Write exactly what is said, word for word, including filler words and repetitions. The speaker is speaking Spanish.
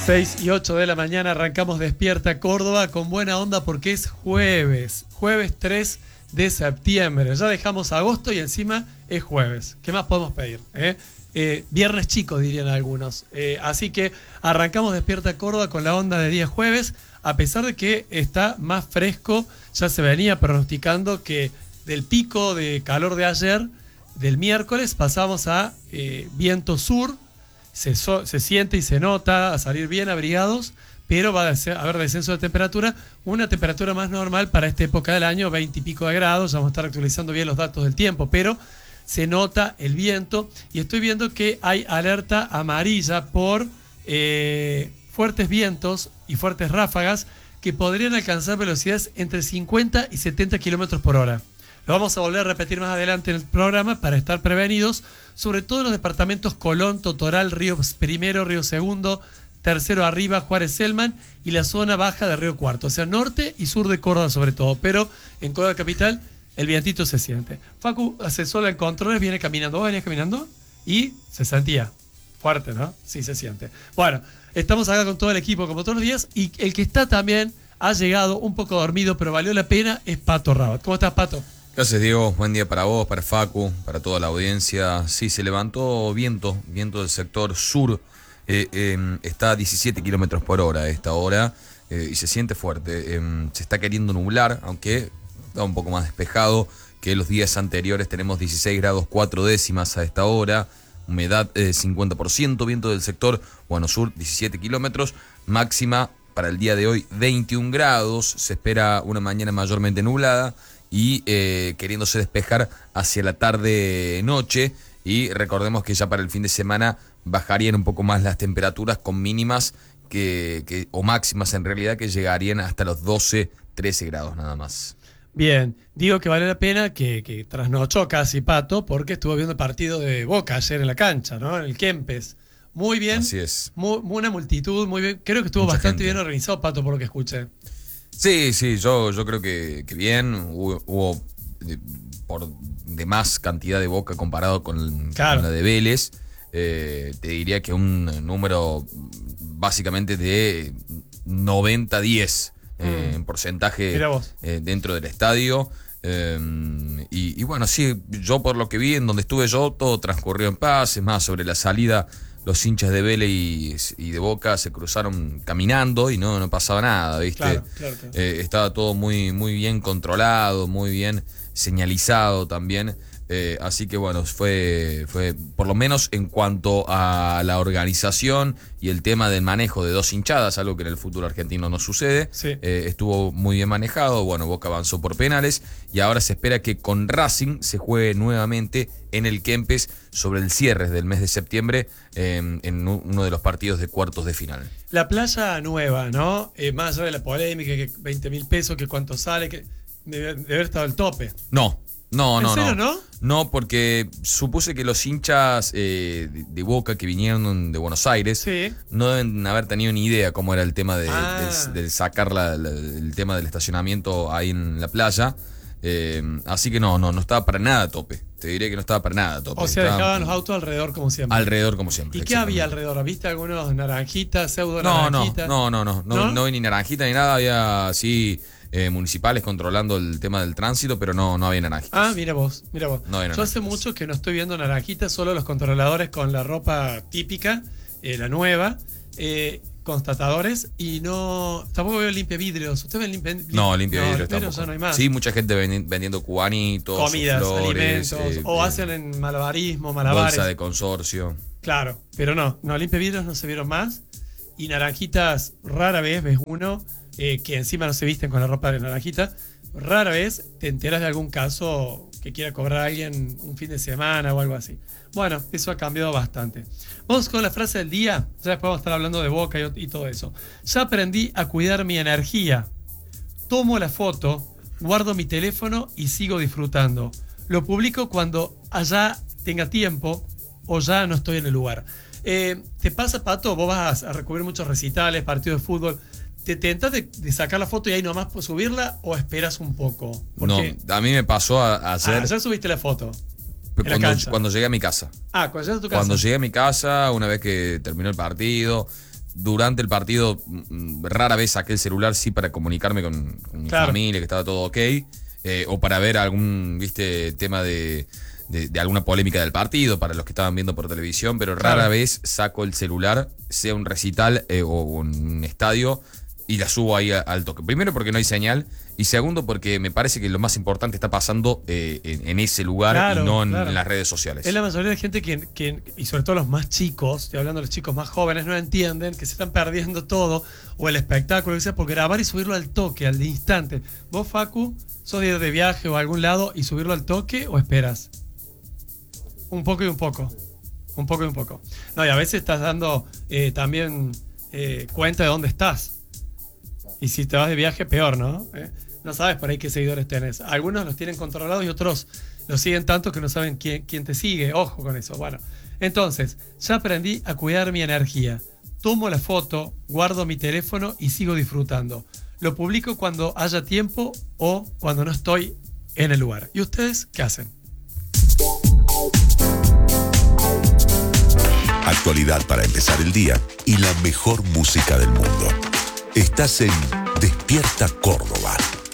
seis y ocho de la mañana arrancamos Despierta Córdoba con buena onda porque es jueves, jueves tres de septiembre. Ya dejamos agosto y encima es jueves. ¿Qué más podemos pedir? ¿Eh? Eh, viernes chico, dirían algunos. Eh, así que arrancamos Despierta Córdoba con la onda de día jueves, a pesar de que está más fresco. Ya se venía pronosticando que del pico de calor de ayer, del miércoles, pasamos a eh, viento sur. Se, so, se siente y se nota a salir bien abrigados, pero va a haber descenso de temperatura, una temperatura más normal para esta época del año, veinte y pico de grados. Vamos a estar actualizando bien los datos del tiempo, pero se nota el viento y estoy viendo que hay alerta amarilla por eh, fuertes vientos y fuertes ráfagas que podrían alcanzar velocidades entre cincuenta y setenta kilómetros por hora. Lo vamos a volver a repetir más adelante en el programa para estar prevenidos, sobre todo en los departamentos Colón, Totoral, Río Primero, Río Segundo, Tercero Arriba, Juárez Selman y la zona baja de Río Cuarto, o sea, norte y sur de Córdoba sobre todo, pero en Córdoba capital el vientito se siente. Facu, asesor en controles, viene caminando. ¿Vos venías caminando? Y se sentía fuerte, ¿no? Sí, se siente. Bueno, estamos acá con todo el equipo como todos los días y el que está también ha llegado un poco dormido, pero valió la pena, es Pato Rabat. ¿Cómo estás, Pato? Gracias, Diego. Buen día para vos, para Facu, para toda la audiencia. Sí, se levantó viento, viento del sector sur. Eh, eh, está a diecisiete kilómetros por hora a esta hora eh, y se siente fuerte. Eh, se está queriendo nublar, aunque está un poco más despejado que los días anteriores. Tenemos dieciséis grados cuatro décimas a esta hora. Humedad eh, cincuenta por ciento, viento del sector bueno sur diecisiete kilómetros. Máxima para el día de hoy veintiún grados. Se espera una mañana mayormente nublada y eh, queriéndose despejar hacia la tarde-noche. Y recordemos que ya para el fin de semana bajarían un poco más las temperaturas con mínimas que, que, o máximas en realidad que llegarían hasta los doce, trece grados nada más. Bien, digo que vale la pena que, que trasnochó casi Pato porque estuvo viendo el partido de Boca ayer en la cancha, ¿no? En el Kempes. Muy bien. Así es. Muy, una multitud, muy bien. Creo que estuvo Mucha bastante gente. bien organizado, Pato, por lo que escuché. Sí, sí, yo, yo creo que, que bien. Hubo, hubo de, por de más cantidad de Boca comparado con, claro. con la de Vélez. Eh, te diría que un número básicamente de noventa a diez eh, mm. en porcentaje eh, dentro del estadio. Eh, y, y bueno, sí, yo por lo que vi en donde estuve yo, todo transcurrió en paz. Es más, sobre la salida, los hinchas de Vélez y, y de Boca se cruzaron caminando y no, no pasaba nada, ¿viste? Claro, claro, claro. Eh, estaba todo muy, muy bien controlado, muy bien señalizado también. Eh, así que bueno, fue, fue por lo menos en cuanto a la organización y el tema del manejo de dos hinchadas, algo que en el fútbol argentino no sucede. Sí. Eh, estuvo muy bien manejado. Bueno, Boca avanzó por penales y ahora se espera que con Racing se juegue nuevamente en el Kempes sobre el cierre del mes de septiembre eh, en uno de los partidos de cuartos de final. La playa nueva, ¿no? Eh, más allá de la polémica, que veinte mil pesos, que cuánto sale, que debe, debe haber estado al tope. No. No, no, ¿En serio, no. no? No, porque supuse que los hinchas eh, de, de Boca que vinieron de Buenos Aires sí. no deben haber tenido ni idea cómo era el tema de, ah. de, de sacar la, la, el tema del estacionamiento ahí en la playa. Eh, así que no, no, no estaba para nada a tope. Te diré que no estaba para nada a tope. O sea, estaba, dejaban los autos alrededor como siempre. Alrededor como siempre. ¿Y qué había alrededor? ¿Viste algunos naranjitas, pseudo no, naranjitas? No, no, no, no, no, no, no vi ni naranjita ni nada. Había así eh, municipales controlando el tema del tránsito, pero no, no había naranjitas. Ah, mira vos, mira vos. No Yo hace mucho que no estoy viendo naranjitas, solo los controladores con la ropa típica, eh, la nueva, eh, constatadores, y no tampoco veo limpia vidrios. ¿Usted ve limpia vidrios? No, limpia no, vidrios tampoco. Ya no hay más. Sí, mucha gente vendiendo cubanitos, comidas, flores, alimentos, eh, o eh, hacen en malabarismo, malabares. bolsa de consorcio. Claro, pero no, no, limpia vidrios no se vieron más. Y naranjitas, rara vez ves uno eh, que encima no se visten con la ropa de naranjita. Rara vez te enteras de algún caso que quiera cobrar a alguien un fin de semana o algo así. Bueno, eso ha cambiado bastante. Vamos con la frase del día. Ya después vamos a estar hablando de Boca y, y todo eso. Ya aprendí a cuidar mi energía. Tomo la foto, guardo mi teléfono y sigo disfrutando. Lo publico cuando allá tenga tiempo o ya no estoy en el lugar. Eh, ¿Te pasa, Pato? Vos vas a recubrir muchos recitales, partidos de fútbol. ¿Te tentas de, de sacar la foto y ahí nomás subirla o esperas un poco? Porque, no, a mí me pasó a, a hacer... Ah, ayer subiste la foto. Cuando, cuando llegué a mi casa. Ah, cuando llegué a tu casa. Cuando llegué a mi casa, una vez que terminó el partido, durante el partido mm, rara vez saqué el celular, sí, para comunicarme con, con mi Claro. familia, que estaba todo ok, eh, o para ver algún, viste, tema de, de, de alguna polémica del partido, para los que estaban viendo por televisión, pero rara Claro. vez saco el celular, sea un recital eh, o un estadio, y la subo ahí a- al toque. Primero porque no hay señal, y segundo porque me parece que lo más importante está pasando eh, en, en ese lugar Claro, y no en, claro. en las redes sociales. Es la mayoría de gente que, que, y sobre todo los más chicos, estoy hablando de los chicos más jóvenes, no entienden que se están perdiendo todo, o el espectáculo, que sea, por grabar y subirlo al toque, al instante. ¿Vos, Facu, sos de ir de viaje o a algún lado y subirlo al toque o esperas? Un poco y un poco. Un poco y un poco. No, y a veces estás dando eh, también eh, cuenta de dónde estás. Y si te vas de viaje, peor, ¿no? ¿Eh? No sabes por ahí qué seguidores tenés. Algunos los tienen controlados y otros los siguen tanto que no saben quién, quién te sigue. Ojo con eso. Bueno, entonces, ya aprendí a cuidar mi energía. Tomo la foto, guardo mi teléfono y sigo disfrutando. Lo publico cuando haya tiempo o cuando no estoy en el lugar. ¿Y ustedes qué hacen? Actualidad para empezar el día y la mejor música del mundo. Estás en Despierta Córdoba.